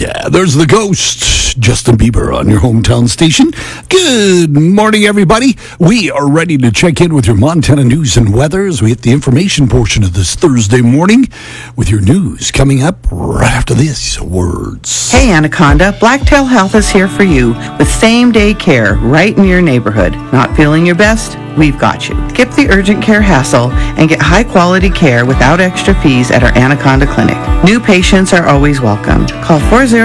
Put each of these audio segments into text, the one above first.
Yeah, there's the ghost, Justin Bieber, on your hometown station. Good morning, everybody. We are ready to check in with your Montana news and weather as we hit the information portion of this Thursday morning with your news coming up right after these words. Hey, Anaconda, Blacktail Health is here for you with same-day care right in your neighborhood. Not feeling your best? We've got you. Skip the urgent care hassle and get high-quality care without extra fees at our Anaconda Clinic. New patients are always welcome. Call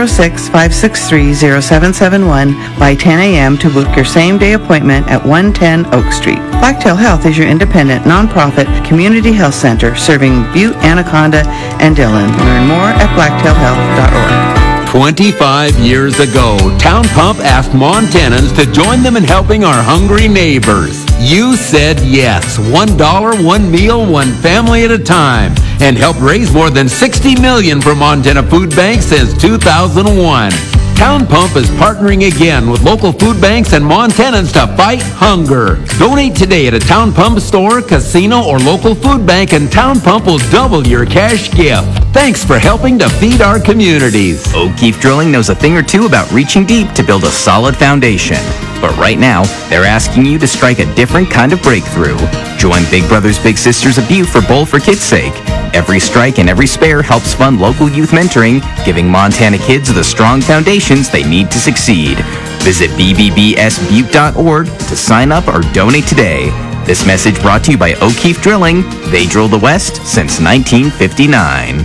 406-563-0771 by 10 a.m. to book your same-day appointment at 110 Oak Street. Blacktail Health is your independent, nonprofit community health center serving Butte, Anaconda, and Dillon. Learn more at blacktailhealth.org. 25 years ago, Town Pump asked Montanans to join them in helping our hungry neighbors. You said yes. $1, one meal, one family at a time. And helped raise more than $60 million for Montana Food Bank since 2001. Town Pump is partnering again with local food banks and Montanans to fight hunger. Donate today at a Town Pump store, casino, or local food bank, and Town Pump will double your cash gift. Thanks for helping to feed our communities. O'Keefe Drilling knows a thing or two about reaching deep to build a solid foundation. But right now, they're asking you to strike a different kind of breakthrough. Join Big Brothers Big Sisters of Butte for Bowl for Kids' sake. Every strike and every spare helps fund local youth mentoring, giving Montana kids the strong foundations they need to succeed. Visit bbbsbutte.org to sign up or donate today. This message brought to you by O'Keefe Drilling. They drill the West since 1959.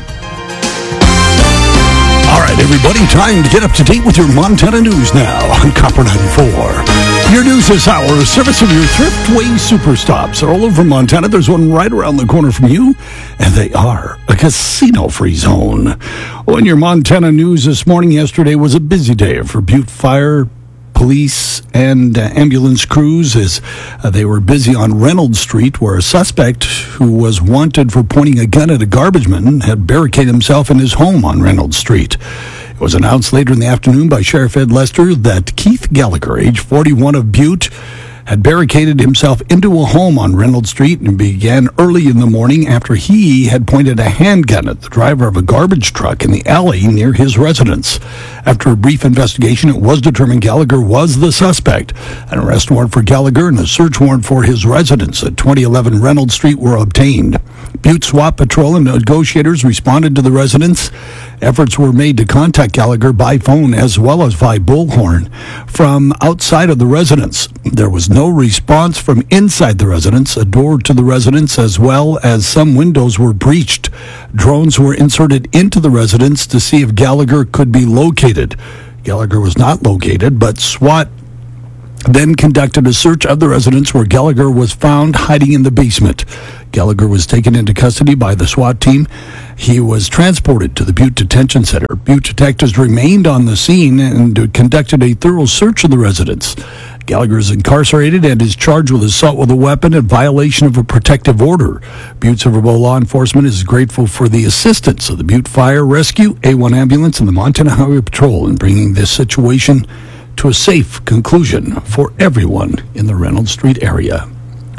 All right, everybody, time to get up to date with your Montana news now on Copper 94. Your news this hour is service of your Thriftway Superstops. All over Montana, there's one right around the corner from you, and they are a casino-free zone. Well, in your Montana news this morning, yesterday was a busy day for Butte Fire, police, and ambulance crews as they were busy on Reynolds Street, where a suspect who was wanted for pointing a gun at a garbage man had barricaded himself in his home on Reynolds Street. It was announced later in the afternoon by Sheriff Ed Lester that Keith Gallagher, age 41 of Butte, had barricaded himself into a home on Reynolds Street and began early in the morning after he had pointed a handgun at the driver of a garbage truck in the alley near his residence. After a brief investigation, it was determined Gallagher was the suspect. An arrest warrant for Gallagher and a search warrant for his residence at 2011 Reynolds Street were obtained. Butte SWAT Patrol and negotiators responded to the residence. Efforts were made to contact Gallagher by phone as well as by bullhorn from outside of the residence. There was no response from inside the residence. A door to the residence as well as some windows were breached. Drones were inserted into the residence to see if Gallagher could be located. Gallagher was not located, but SWAT then conducted a search of the residence where Gallagher was found hiding in the basement. Gallagher was taken into custody by the SWAT team. He was transported to the Butte Detention Center. Butte detectives remained on the scene and conducted a thorough search of the residence. Gallagher is incarcerated and is charged with assault with a weapon and violation of a protective order. Butte Silverbow Law Enforcement is grateful for the assistance of the Butte Fire Rescue, A1 Ambulance, and the Montana Highway Patrol in bringing this situation to a safe conclusion for everyone in the Reynolds Street area.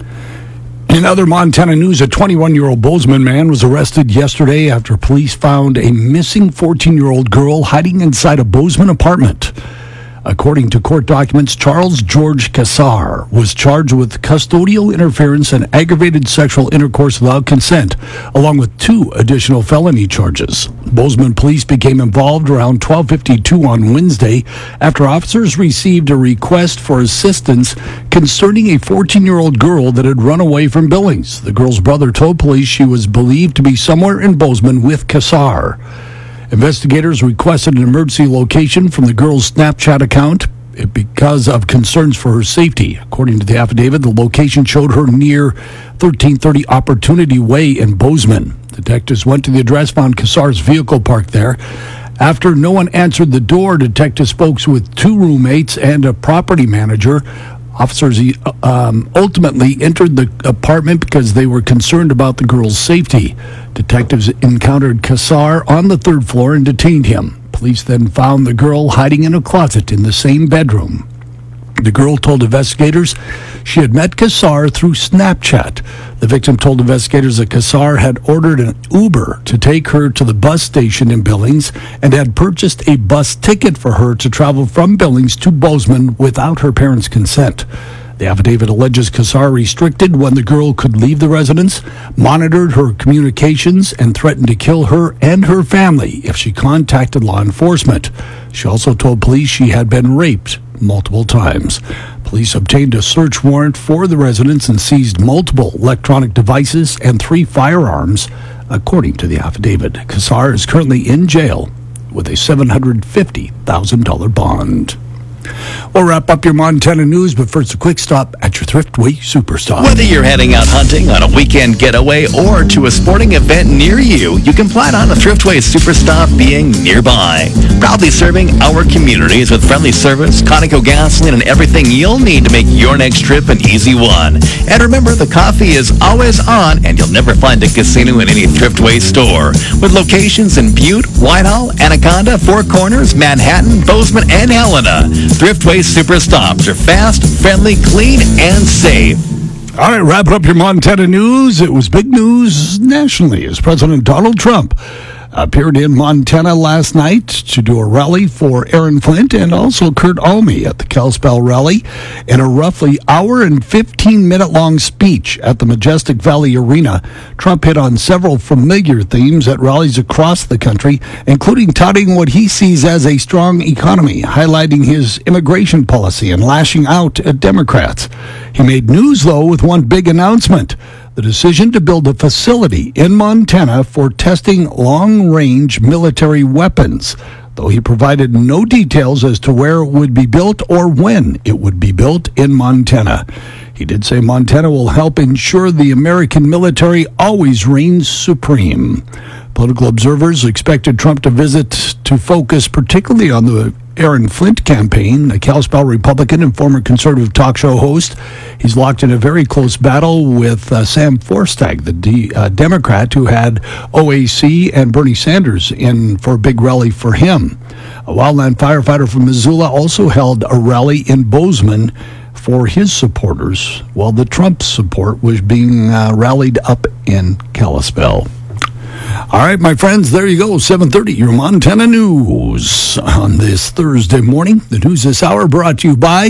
In other Montana news, a 21-year-old Bozeman man was arrested yesterday after police found a missing 14-year-old girl hiding inside a Bozeman apartment. According to court documents, Charles George Cassar was charged with custodial interference and aggravated sexual intercourse without consent, along with 2 additional felony charges. Bozeman police became involved around 12:52 on Wednesday after officers received a request for assistance concerning a 14-year-old girl that had run away from Billings. The girl's brother told police she was believed to be somewhere in Bozeman with Cassar. Investigators requested an emergency location from the girl's Snapchat account because of concerns for her safety. According to the affidavit, the location showed her near 1330 Opportunity Way in Bozeman. Detectives went to the address, found Cassar's vehicle parked there. After no one answered the door, detectives spoke with 2 roommates and a property manager. Officers ultimately entered the apartment because they were concerned about the girl's safety. Detectives encountered Cassar on the 3rd floor and detained him. Police then found the girl hiding in a closet in the same bedroom. The girl told investigators she had met Kassar through Snapchat. The victim told investigators that Kassar had ordered an Uber to take her to the bus station in Billings and had purchased a bus ticket for her to travel from Billings to Bozeman without her parents' consent. The affidavit alleges Kassar restricted when the girl could leave the residence, monitored her communications, and threatened to kill her and her family if she contacted law enforcement. She also told police she had been raped multiple times. Police obtained a search warrant for the residence and seized multiple electronic devices and 3 firearms, according to the affidavit. Kassar is currently in jail with a $750,000 bond. We'll wrap up your Montana news, but first a quick stop at your Thriftway Superstop. Whether you're heading out hunting on a weekend getaway or to a sporting event near you, you can plan on a Thriftway Superstop being nearby. Proudly serving our communities with friendly service, Conoco gasoline, and everything you'll need to make your next trip an easy one. And remember, the coffee is always on, and you'll never find a casino in any Thriftway store. With locations in Butte, Whitehall, Anaconda, Four Corners, Manhattan, Bozeman, and Helena. Thriftway Superstops are fast, friendly, clean, and safe. All right, wrapping up your Montana news. It was big news nationally as President Donald Trump appeared in Montana last night to do a rally for Aaron Flint and also Kurt Alme at the Kalispell rally. In a roughly hour and 15-minute-long speech at the Majestic Valley Arena, Trump hit on several familiar themes at rallies across the country, including touting what he sees as a strong economy, highlighting his immigration policy and lashing out at Democrats. He made news, though, with one big announcement: the decision to build a facility in Montana for testing long-range military weapons, though he provided no details as to where it would be built or when it would be built in Montana. He did say Montana will help ensure the American military always reigns supreme. Political observers expected Trump to visit to focus particularly on the Aaron Flint campaign, a Kalispell Republican and former conservative talk show host. He's locked in a very close battle with Sam Forstag, the Democrat who had OAC and Bernie Sanders in for a big rally for him. A wildland firefighter from Missoula also held a rally in Bozeman for his supporters, while the Trump support was being rallied up in Kalispell. All right, my friends, there you go, 7:30, your Montana news on this Thursday morning. The news this hour brought to you by,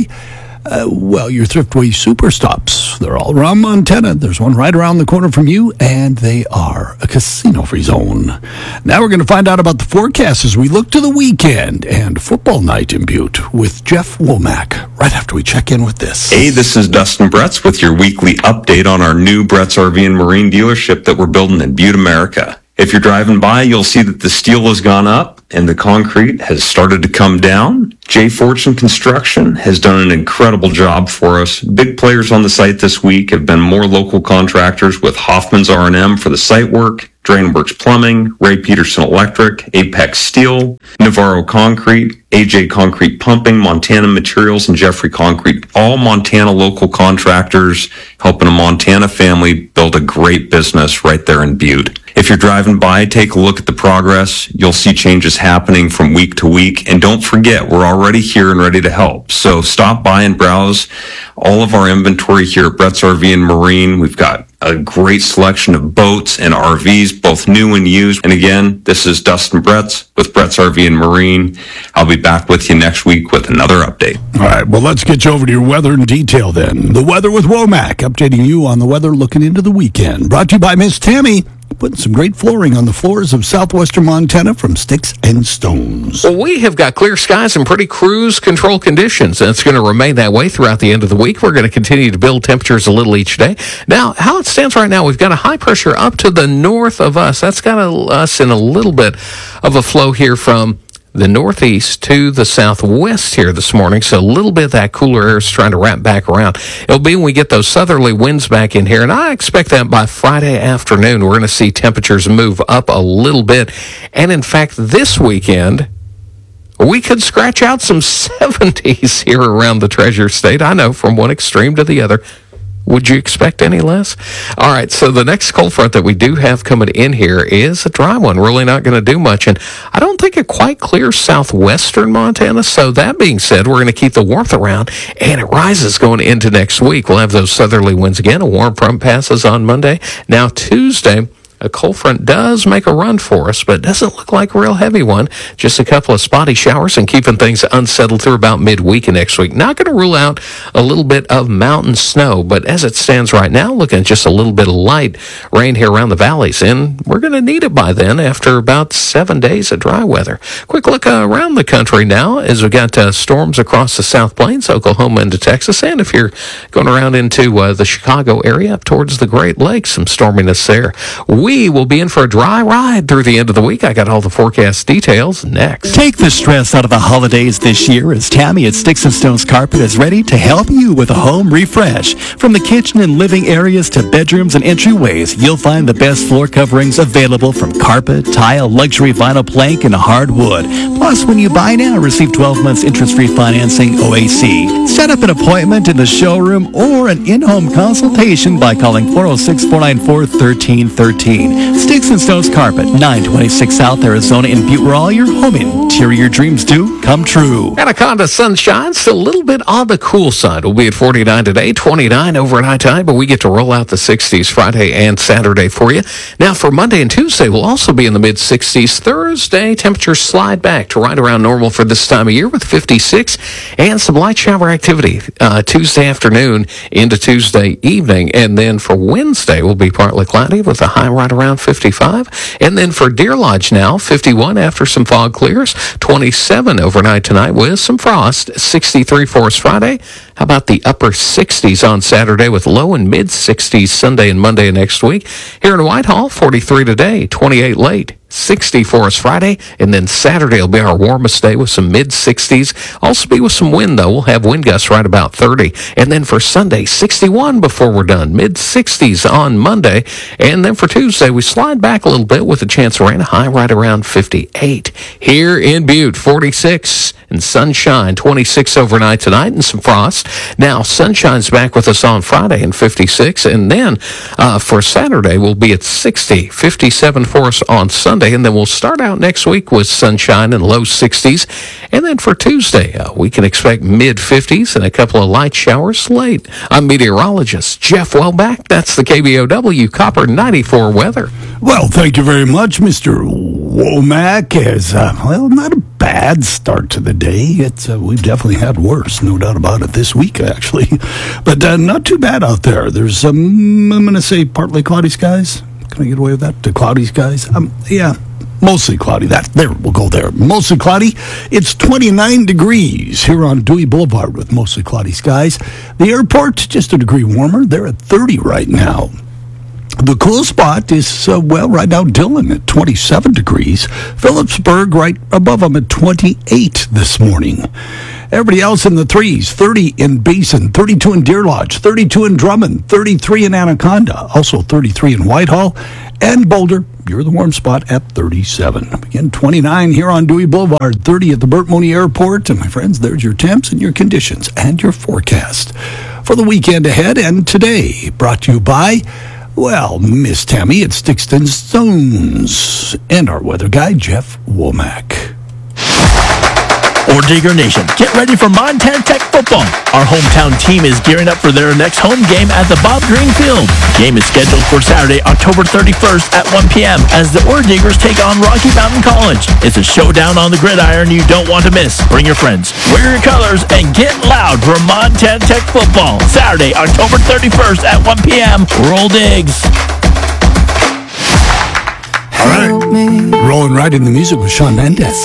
your Thriftway Superstops. They're all around Montana. There's one right around the corner from you, and they are a casino-free zone. Now we're going to find out about the forecast as we look to the weekend and football night in Butte with Jeff Womack right after we check in with this. Hey, this is Dustin Bretz with your weekly update on our new Bretz RV and Marine dealership that we're building in Butte, America. If you're driving by, you'll see that the steel has gone up and the concrete has started to come down. J. Fortune Construction has done an incredible job for us. Big players on the site this week have been more local contractors with Hoffman's R&M for the site work, Drainworks Plumbing, Ray Peterson Electric, Apex Steel, Navarro Concrete, AJ Concrete Pumping, Montana Materials, and Jeffrey Concrete. All Montana local contractors helping a Montana family build a great business right there in Butte. If you're driving by, take a look at the progress. You'll see changes happening from week to week. And don't forget, we're already here and ready to help. So stop by and browse all of our inventory here at Bretz RV and Marine. We've got a great selection of boats and RVs, both new and used. And again, this is Dustin Bretz with Bretz RV and Marine. I'll be back with you next week with another update. All right, well, let's get you over to your weather in detail then. The weather with Womack, updating you on the weather looking into the weekend. Brought to you by Miss Tammy, putting some great flooring on the floors of southwestern Montana from Sticks and Stones. Well, we have got clear skies and pretty cruise control conditions, and it's going to remain that way throughout the end of the week. We're going to continue to build temperatures a little each day. Now, how it stands right now, we've got a high pressure up to the north of us. That's got us in a little bit of a flow here from the northeast to the southwest here this morning. So a little bit of that cooler air is trying to wrap back around. It'll be when we get those southerly winds back in here. And I expect that by Friday afternoon, we're going to see temperatures move up a little bit. And in fact, this weekend, we could scratch out some 70s here around the Treasure State. I know, from one extreme to the other. Would you expect any less? All right, so the next cold front that we do have coming in here is a dry one. Really not going to do much, and I don't think it quite clears southwestern Montana. So that being said, we're going to keep the warmth around, and it rises going into next week. We'll have those southerly winds again. A warm front passes on Monday. Now Tuesday, a cold front does make a run for us, but it doesn't look like a real heavy one. Just a couple of spotty showers and keeping things unsettled through about midweek of next week. Not going to rule out a little bit of mountain snow, but as it stands right now, looking at just a little bit of light rain here around the valleys, and we're going to need it by then after about 7 days of dry weather. Quick look around the country now as we got storms across the South Plains, Oklahoma into Texas, and if you're going around into the Chicago area up towards the Great Lakes, some storminess there. We will be in for a dry ride through the end of the week. I got all the forecast details next. Take the stress out of the holidays this year as Tammy at Sticks and Stones Carpet is ready to help you with a home refresh. From the kitchen and living areas to bedrooms and entryways, you'll find the best floor coverings available from carpet, tile, luxury vinyl plank, and hardwood. Plus, when you buy now, receive 12 months interest-free financing OAC. Set up an appointment in the showroom or an in-home consultation by calling 406-494-1313. Sticks and Stones Carpet, 926 South Arizona in Butte, where all your home interior dreams do come true. Anaconda sunshine, still a little bit on the cool side. We'll be at 49 today, 29 over at high tide, but we get to roll out the 60s Friday and Saturday for you. Now, for Monday and Tuesday, we'll also be in the mid-60s. Thursday, temperatures slide back to right around normal for this time of year with 56 and some light shower activity Tuesday afternoon into Tuesday evening. And then for Wednesday, we'll be partly cloudy with a high right around 55. And then for Deer Lodge now, 51 after some fog clears, 27 overnight tonight with some frost, 63 for us Friday. How about the upper 60s on Saturday with low and mid 60s Sunday and Monday next week? Here in Whitehall, 43 today, 28 late. 60 for us Friday, and then Saturday will be our warmest day with some mid-60s. Also be with some wind, though. We'll have wind gusts right about 30. And then for Sunday, 61 before we're done. Mid-60s on Monday. And then for Tuesday, we slide back a little bit with a chance of rain, a high right around 58. Here in Butte, 46 and sunshine, 26 overnight tonight and some frost. Now, sunshine's back with us on Friday and 56. And then for Saturday, we'll be at 60, 57 for us on Sunday. And then we'll start out next week with sunshine and low 60s. And then for Tuesday, we can expect mid-50s and a couple of light showers late. I'm meteorologist Jeff Welbeck. That's the KBOW Copper 94 weather. Well, thank you very much, Mr. Womack. As not a bad start to the day. It's we've definitely had worse, no doubt about it, this week, actually. But not too bad out there. There's, I'm going to say partly cloudy skies. Can I get away with that? To cloudy skies? Yeah, mostly cloudy. We'll go there. Mostly cloudy. It's 29 degrees here on Dewey Boulevard with mostly cloudy skies. The airport, just a degree warmer. They're at 30 right now. The cool spot is, right now, Dillon at 27 degrees. Phillipsburg right above them at 28 this morning. Everybody else in the threes, 30 in Basin, 32 in Deer Lodge, 32 in Drummond, 33 in Anaconda, also 33 in Whitehall, and Boulder, you're the warm spot at 37. Again, 29 here on Dewey Boulevard, 30 at the Burt Mooney Airport. And my friends, there's your temps and your conditions and your forecast for the weekend ahead and today. Brought to you by, Miss Tammy at Sticks and Stones and our weather guy, Jeff Womack. Or Digger Nation, get ready for Montana Tech football. Our hometown team is gearing up for their next home game at the Bob Green Field. Game is scheduled for Saturday, October 31st at 1 p.m. as the Ore Diggers take on Rocky Mountain College. It's a showdown on the gridiron you don't want to miss. Bring your friends, wear your colors, and get loud for Montana Tech football. Saturday, October 31st at 1 p.m. Roll Diggs. All right. Rolling right in the music with Shawn Mendes.